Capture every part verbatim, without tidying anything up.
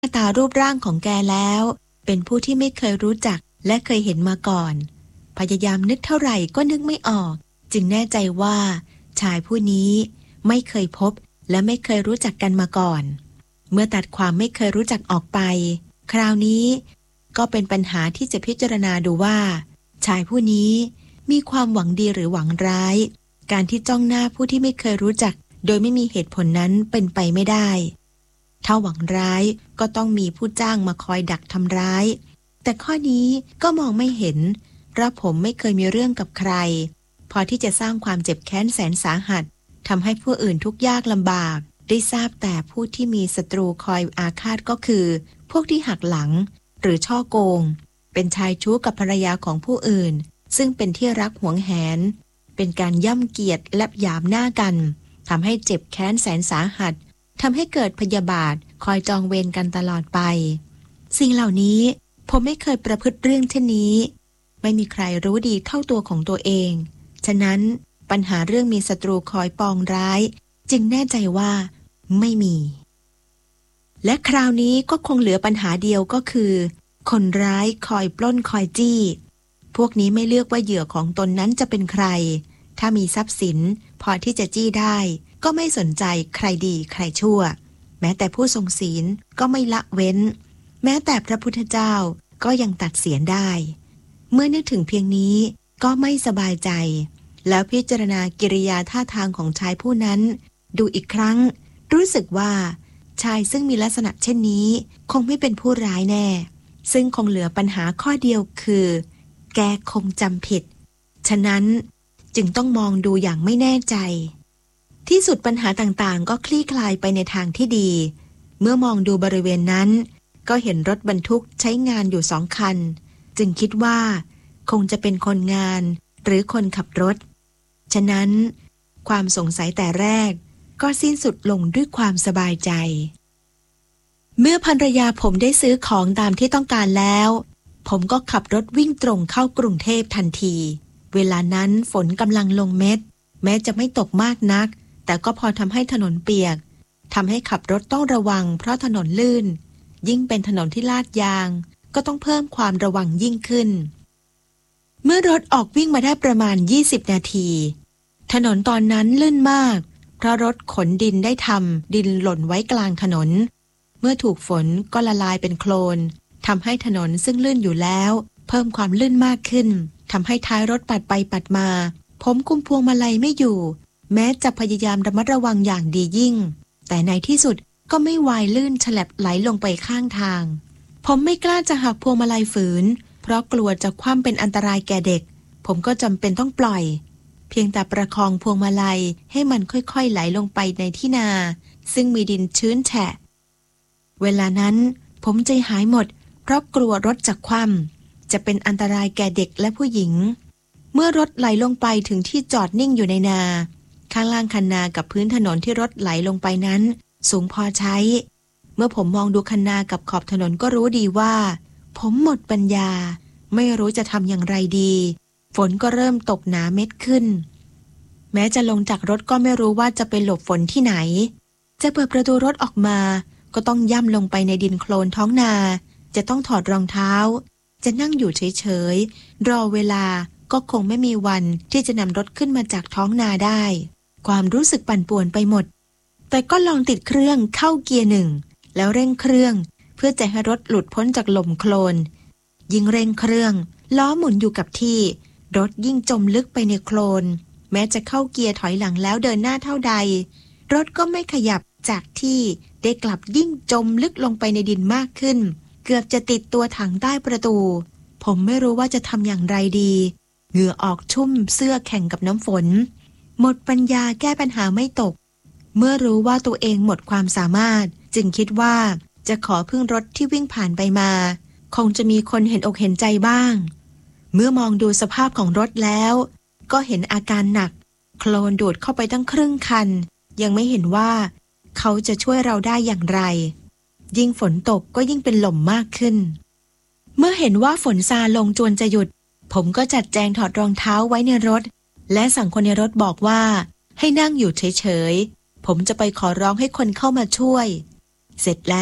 หน้าตารูปร่างของแกแล้วเป็นผู้ที่ไม่เคยรู้จักและเคยเห็นมาก่อนพยายามนึกเท่าไหร่ก็นึกไม่ออกจึงแน่ใจว่าชายผู้นี้ไม่เคยพบและไม่เคยรู้จักกันมาก่อนเมื่อตัดความไม่เคยรู้จักออกไปคราวนี้ก็เป็นปัญหาที่จะพิจารณาดูว่าชายผู้นี้มีความหวังดีหรือหวังร้ายการที่จ้องหน้าผู้ที่ไม่เคยรู้จักโดยไม่มีเหตุผลนั้นเป็นไปไม่ได้ถ้าหวังร้ายก็ต้องมีผู้จ้างมาคอยดักทำร้ายแต่ข้อนี้ก็มองไม่เห็นเพราะผมไม่เคยมีเรื่องกับใครพอที่จะสร้างความเจ็บแค้นแสนสาหัสทำให้ผู้อื่นทุกข์ยากลำบากได้ทราบแต่ผู้ที่มีศัตรูคอยอาฆาตก็คือพวกที่หักหลังหรือช่อโกงเป็นชายชู้กับภรรยาของผู้อื่นซึ่งเป็นที่รักหวงแหนเป็นการย่ำเกียรติและหยามหน้ากันทำให้เจ็บแค้นแสนสาหัสทำให้เกิดพยาบาทคอยจองเวรกันตลอดไปสิ่งเหล่านี้ผมไม่เคยประพฤติเรื่องเช่นนี้ไม่มีใครรู้ดีเท่าตัวของตัวเองฉะนั้นปัญหาเรื่องมีศัตรูคอยปองร้ายจึงแน่ใจว่าไม่มีและคราวนี้ก็คงเหลือปัญหาเดียวก็คือคนร้ายคอยปล้นคอยจี้พวกนี้ไม่เลือกว่าเหยื่อของตนนั้นจะเป็นใครถ้ามีทรัพย์สินพอที่จะจี้ได้ก็ไม่สนใจใครดีใครชั่วแม้แต่ผู้ทรงศีลก็ไม่ละเว้นแม้แต่พระพุทธเจ้าก็ยังตัดเสียนได้เมื่อนึกถึงเพียงนี้ก็ไม่สบายใจแล้วพิจารณากิริยาท่าทางของชายผู้นั้นดูอีกครั้งรู้สึกว่าชายซึ่งมีลักษณะเช่นนี้คงไม่เป็นผู้ร้ายแน่ซึ่งคงเหลือปัญหาข้อเดียวคือแกคงจำผิดฉะนั้นจึงต้องมองดูอย่างไม่แน่ใจที่สุดปัญหาต่างๆก็คลี่คลายไปในทางที่ดีเมื่อมองดูบริเวณนั้นก็เห็นรถบรรทุกใช้งานอยู่สองคันจึงคิดว่าคงจะเป็นคนงานหรือคนขับรถฉะนั้นความสงสัยแต่แรกก็สิ้นสุดลงด้วยความสบายใจเมื่อภรรยาผมได้ซื้อของตามที่ต้องการแล้วผมก็ขับรถวิ่งตรงเข้ากรุงเทพทันทีเวลานั้นฝนกำลังลงเม็ดแม้จะไม่ตกมากนักแต่ก็พอทำให้ถนนเปียกทำให้ขับรถต้องระวังเพราะถนนลื่นยิ่งเป็นถนนที่ลาดยางก็ต้องเพิ่มความระวังยิ่งขึ้นเมื่อรถออกวิ่งมาได้ประมาณยี่สิบนาทีถนนตอนนั้นลื่นมากเพราะรถขนดินได้ทำดินหล่นไว้กลางถนนเมื่อถูกฝนก็ละลายเป็นโคลนทำให้ถนนซึ่งลื่นอยู่แล้วเพิ่มความลื่นมากขึ้นทำให้ท้ายรถปัดไปปัดมาผมกุมพวงมาลัยไม่อยู่แม้จะพยายามระมัดระวังอย่างดียิ่งแต่ในที่สุดก็ไม่วายลื่นฉลับไหลลงไปข้างทางผมไม่กล้าจะหักพวงมาลัยฝืนเพราะกลัวจะคว่ำเป็นอันตรายแก่เด็กผมก็จำเป็นต้องปล่อยเพียงแต่ประคองพวงมาลัยให้มันค่อยๆไหลลงไปในที่นาซึ่งมีดินชื้นแฉะเวลานั้นผมใจหายหมดเพราะกลัวรถจะคว่ำจะเป็นอันตรายแก่เด็กและผู้หญิงเมื่อรถไหลลงไปถึงที่จอดนิ่งอยู่ในนาข้างล่างคันนากับพื้นถนนที่รถไหลลงไปนั้นสูงพอใช้เมื่อผมมองดูคันนากับขอบถนนก็รู้ดีว่าผมหมดปัญญาไม่รู้จะทำอย่างไรดีฝนก็เริ่มตกหนาเม็ดขึ้นแม้จะลงจากรถก็ไม่รู้ว่าจะไปหลบฝนที่ไหนจะเปิดประตูรถออกมาก็ต้องย่ำลงไปในดินโคลนท้องนาจะต้องถอดรองเท้าจะนั่งอยู่เฉยๆรอเวลาก็คงไม่มีวันที่จะนำรถขึ้นมาจากท้องนาได้ความรู้สึกปั่นป่วนไปหมดแต่ก็ลองติดเครื่องเข้าเกียร์หนึ่งแล้วเร่งเครื่องเพื่อจะให้รถหลุดพ้นจากหล่มโคลนยิ่งเร่งเครื่องล้อหมุนอยู่กับที่รถยิ่งจมลึกไปในโคลนแม้จะเข้าเกียร์ถอยหลังแล้วเดินหน้าเท่าใดรถก็ไม่ขยับจากที่ได้กลับยิ่งจมลึกลงไปในดินมากขึ้นเกือบจะติดตัวถังใต้ประตูผมไม่รู้ว่าจะทำอย่างไรดีเหงื่อออกชุ่มเสื้อแข่งกับน้ำฝนหมดปัญญาแก้ปัญหาไม่ตกเมื่อรู้ว่าตัวเองหมดความสามารถจึงคิดว่าจะขอพึ่งรถที่วิ่งผ่านไปมาคงจะมีคนเห็นอกเห็นใจบ้างเมื่อมองดูสภาพของรถแล้วก็เห็นอาการหนักโคลนดูดเข้าไปตั้งครึ่งคันยังไม่เห็นว่าเขาจะช่วยเราได้อย่างไรยิ่งฝนตกก็ยิ่งเป็นลมมากขึ้นเมื่อเห็นว่าฝนซาลงจวนจะหยุดผมก็จัดแจงถอดรองเท้าไว้ในรถและสั่งคนในรถบอกว่าให้นั่งอยู่เฉยๆผมจะไปขอร้องให้คนเข้ามาช่วยเสร็จแล้ว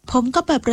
ผมก็เปิด